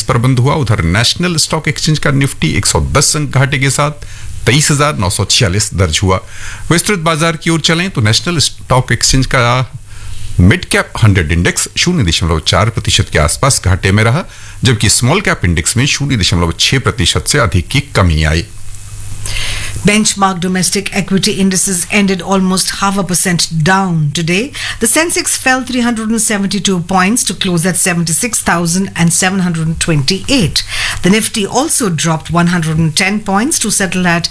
पर बंद हुआ। उधर नेशनल स्टॉक एक्सचेंज का निफ्टी 110 अंक घाटे के साथ 23,946 दर्ज हुआ। विस्तृत बाजार की ओर चलें तो नेशनल स्टॉक एक्सचेंज का मिड कैप 100 इंडेक्स 0.4% के आसपास घाटे में रहा, जबकि स्मॉल कैप इंडेक्स में 0.6% से अधिक की कमी आई। Benchmark domestic equity indices ended almost 0.5% down today. The Sensex fell 372 points to close at 76,728. The Nifty also dropped 110 points to settle at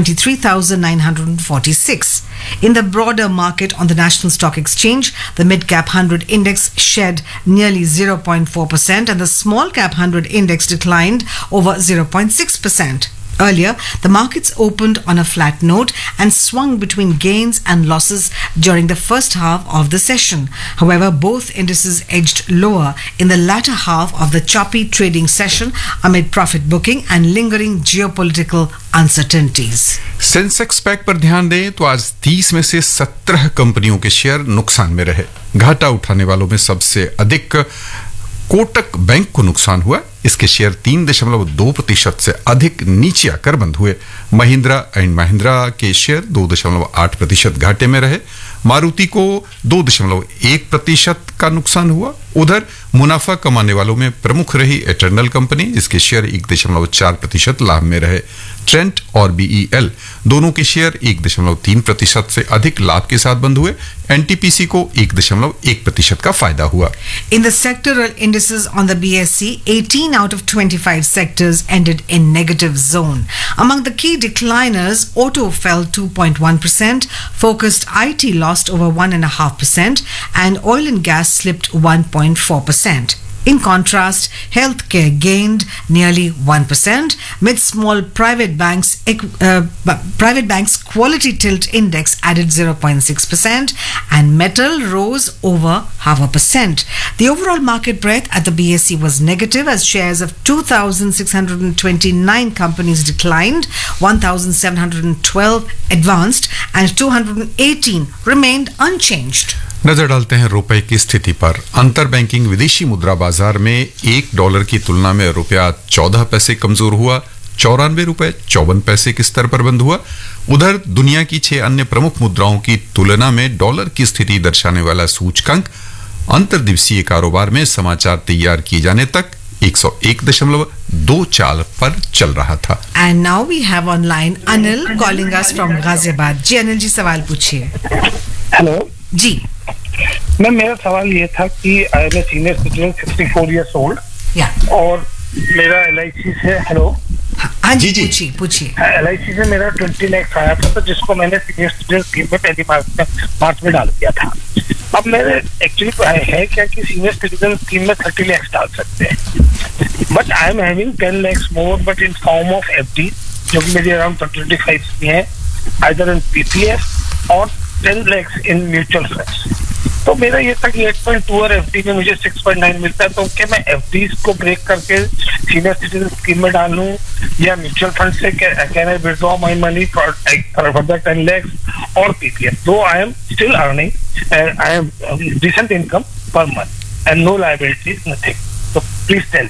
23,946. In the broader market on the National Stock Exchange, the mid-cap 100 index shed nearly 0.4% and the small-cap 100 index declined over 0.6%. Earlier, the markets opened on a flat note and swung between gains and losses during the first half of the session. However, both indices edged lower in the latter half of the choppy trading session amid profit booking and lingering geopolitical uncertainties. Sensex pack पर ध्यान दें तो आज 30 में से 17 कंपनियों के share नुकसान में रहे। घाटा उठाने वालों में सबसे अधिक कोटक बैंक को नुकसान हुआ। इसके शेयर 3.2% से अधिक नीचे आकर बंद हुए। महिंद्रा एंड महिंद्रा के शेयर 2.8% घाटे में रहे। मारुति को 2.1% का नुकसान हुआ। उधर मुनाफा कमाने वालों में प्रमुख रही एटर्नल कंपनी, जिसके शेयर 1.4% लाभ में रहे। ट्रेंट और बीईएल दोनों के शेयर 1.3% से अधिक लाभ के साथ बंद हुए। एनटीपीसी को 1.1% का फायदा हुआ। In the sectoral indices on the BSE, 18 out of 25 sectors ended in negative zone. Among the key decliners, auto fell 2.1%, focused IT lost over 1.5%, and oil and gas slipped 1.4%. In contrast, healthcare gained nearly 1%. Mid-small private banks quality tilt index added 0.6%, and metal rose over 0.5%. The overall market breadth at the BSE was negative as shares of 2,629 companies declined, 1,712 advanced, and 218 remained unchanged. नजर डालते हैं रुपए की स्थिति पर। अंतर banking विदेशी मुद्रा बाजार में $1 की तुलना में रुपया 14 पैसे कमजोर हुआ, 94 रुपए 54 पैसे के स्तर पर बंद हुआ। उधर दुनिया की 6 अन्य प्रमुख मुद्राओं की तुलना में डॉलर की स्थिति दर्शाने वाला सूचकांक अंतर्दिवसीय कारोबार में समाचार तैयार किए जाने तक 101.2 चाल पर चल रहा था। And now we have online Anil calling us from Ghaziabad. जी अनिल जी, सवाल पूछिए। हेलो जी मैम, मेरा सवाल ये था कि I M a senior citizen 64 years old और मेरा LIC से हाँ जी पूछिए। LIC से मेरा 20 लाख आया था, तो जिसको मैंने सीनियर सिटीजन स्कीम में पहली मार्च में डाल दिया था। अब मेरे एक्चुअली है क्या कि सीनियर सिटीजन स्कीम में 30 लाख डाल सकते हैं, but I am having 10 lakhs more but in form of FD, जो कि मेरी अराउंड 25 में है, आइदर इन PPF और 10 lakhs इन म्यूचुअल फंड्स। तो मेरा ये था कि 8.2 और FD में मुझे 6.9 मिलता है, तो क्या मैं FDs को ब्रेक करके सीनियर सिटीजन स्कीम में डालूं या म्यूचुअल फंड से can I withdraw my money for the 10 lakhs और PPF? दो I am still earning and I am decent income per month and no liabilities nothing, तो please tell.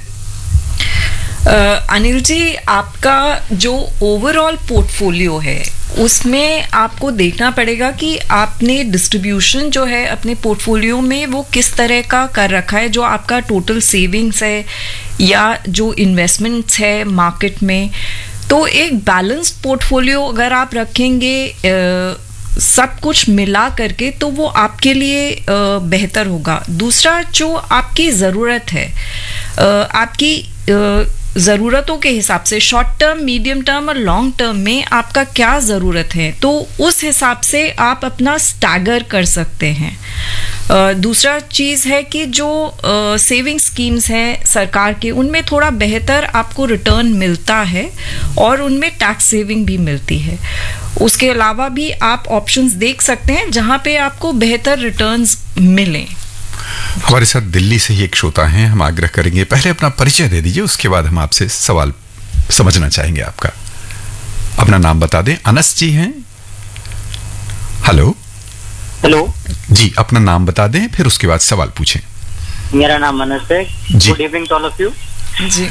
Anil ji, आपका जो overall portfolio है उसमें आपको देखना पड़ेगा कि आपने डिस्ट्रीब्यूशन जो है अपने पोर्टफोलियो में वो किस तरह का कर रखा है। जो आपका टोटल सेविंग्स है या जो इन्वेस्टमेंट्स है मार्केट में, तो एक बैलेंस्ड पोर्टफोलियो अगर आप रखेंगे सब कुछ मिला करके, तो वो आपके लिए बेहतर होगा। दूसरा, जो आपकी ज़रूरत है, आपकी ज़रूरतों के हिसाब से शॉर्ट टर्म, मीडियम टर्म और लॉन्ग टर्म में आपका क्या ज़रूरत है, तो उस हिसाब से आप अपना स्टैगर कर सकते हैं। दूसरा चीज़ है कि जो सेविंग स्कीम्स हैं सरकार के, उनमें थोड़ा बेहतर आपको रिटर्न मिलता है और उनमें टैक्स सेविंग भी मिलती है। उसके अलावा भी आप ऑप्शंस देख सकते हैं जहां पे आपको बेहतर रिटर्न्स मिलें। हमारे साथ दिल्ली से ही एक श्रोता हैं, हम आग्रह करेंगे पहले अपना परिचय दे दीजिए, उसके बाद हम आपसे सवाल समझना चाहेंगे। आपका अपना नाम बता दें। अनस जी हैं। हेलो जी, अपना नाम बता दें, फिर उसके बाद सवाल पूछें। मेरा नाम अनस है। Good evening to all of you. Ji